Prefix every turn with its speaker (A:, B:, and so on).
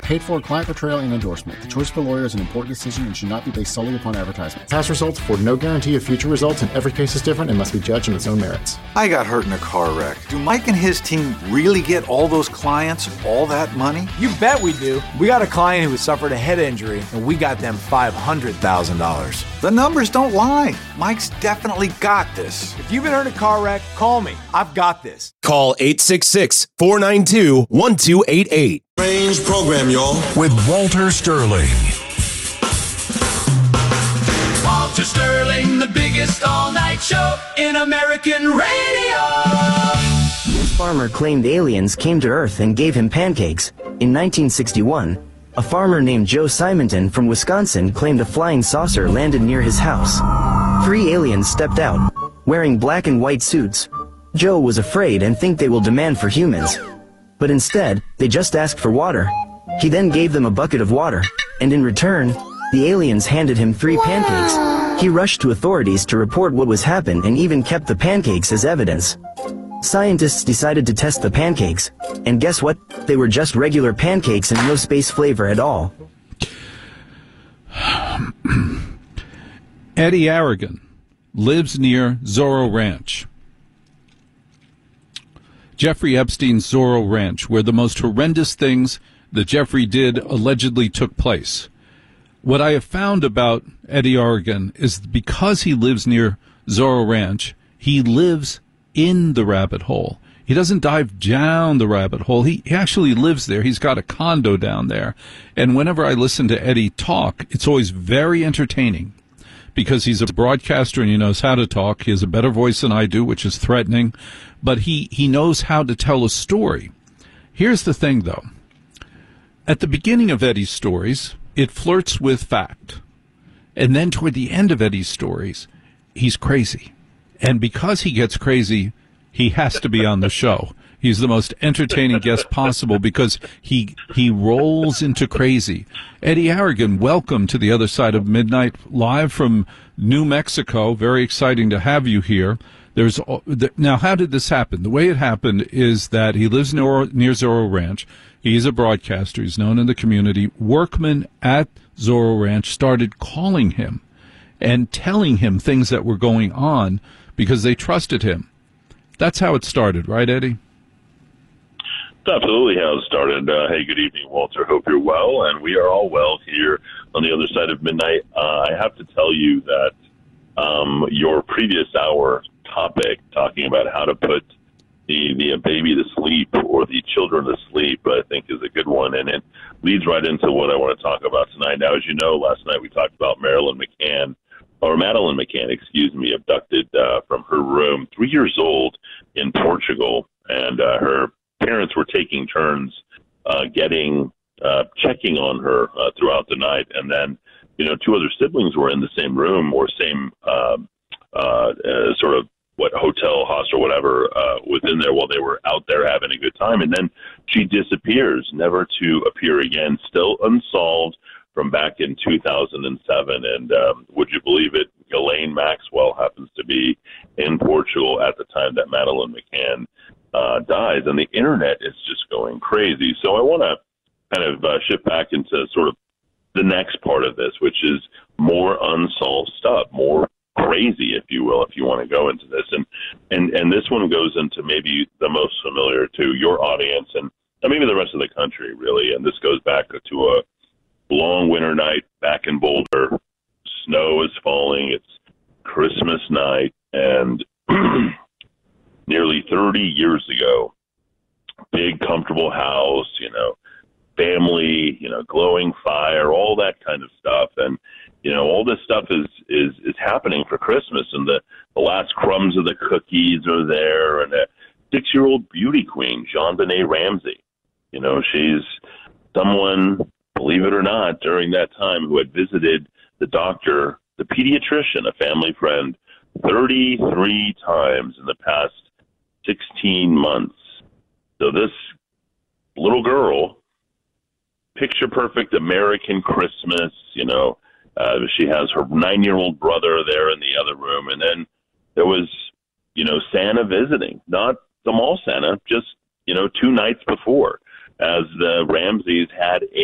A: Paid for client portrayal and endorsement. The choice of a lawyer is an important decision and should not be based solely upon advertisement. Past results afford no guarantee of future results, and every case is different and must be judged on its own merits.
B: I got hurt in a car wreck. Do Mike and his team really get all those clients all that money?
C: You bet we do. We got a client who has suffered a head injury, and we got them $500,000.
B: The numbers don't lie. Mike's definitely got this.
C: If you've been hurt in a car wreck, call me. I've got this.
D: Call 866-492-1288.
E: Strange program, y'all.
F: With Walter Sterling.
G: Walter Sterling, the biggest all-night show in American radio.
H: This farmer claimed aliens came to Earth and gave him pancakes. In 1961, a farmer named Joe Simonton from Wisconsin claimed a flying saucer landed near his house. 3 aliens stepped out, wearing black and white suits. Joe was afraid and think they will demand for humans. But instead, they just asked for water. He then gave them a bucket of water, and in return, the aliens handed him 3 pancakes. He rushed to authorities to report what was happened and even kept the pancakes as evidence. Scientists decided to test the pancakes, and guess what? They were just regular pancakes and no space flavor at all.
I: Eddie Aragon lives near Zorro Ranch. Jeffrey Epstein's Zorro Ranch, where the most horrendous things that Jeffrey did allegedly took place. What I have found about Eddie Aragon is because he lives near Zorro Ranch, he lives in the rabbit hole. He doesn't dive down the rabbit hole. He actually lives there. He's got a condo down there. And whenever I listen to Eddie talk, it's always very entertaining because he's a broadcaster and he knows how to talk. He has a better voice than I do, which is threatening. But he knows how to tell a story. Here's the thing, though. At the beginning of Eddie's stories, it flirts with fact. And then toward the end of Eddie's stories, he's crazy. And because he gets crazy, he has to be on the show. He's the most entertaining guest possible because he rolls into crazy. Eddie Aragon, welcome to the other side of midnight, live from New Mexico. Very exciting to have you here. Now, how did this happen? The way it happened is that he lives near Zorro Ranch. He's a broadcaster. He's known in the community. Workmen at Zorro Ranch started calling him and telling him things that were going on because they trusted him. That's how it started, right, Eddie?
J: That's absolutely how it started. Hey, good evening, Walter. Hope you're well, and we are all well here on the other side of midnight. I have to tell you that your previous hour topic, talking about how to put the baby to sleep or the children to sleep, I think is a good one, and it leads right into what I want to talk about tonight. Now, as you know, last night we talked about Madeline McCann, abducted from her room, 3 years old, in Portugal, and her parents were taking turns checking on her throughout the night, and then 2 other siblings were in the same room or same sort of hotel, hostel, whatever, within there while they were out there having a good time. And then she disappears, never to appear again, still unsolved from back in 2007. And would you believe it? Ghislaine Maxwell happens to be in Portugal at the time that Madeline McCann dies. And the internet is just going crazy. So I want to kind of shift back into sort of the next part of this, which is more unsolved stuff, more crazy, if you will, if you want to go into this. And this one goes into maybe the most familiar to your audience and maybe the rest of the country, really. And this goes back to a long winter night back in Boulder. Snow is falling. It's Christmas night. And nearly 30 years ago, big, comfortable house, family, glowing fire, all that kind of stuff. And, all this stuff is happening for Christmas, and the last crumbs of the cookies are there, and a 6-year-old beauty queen, JonBenet Ramsey. She's someone, believe it or not, during that time who had visited the doctor, the pediatrician, a family friend, 33 times in the past 16 months. So this little girl, picture perfect American Christmas, she has her 9-year-old brother there in the other room. And then there was, Santa visiting, not the mall Santa, just, 2 nights before, as the Ramseys had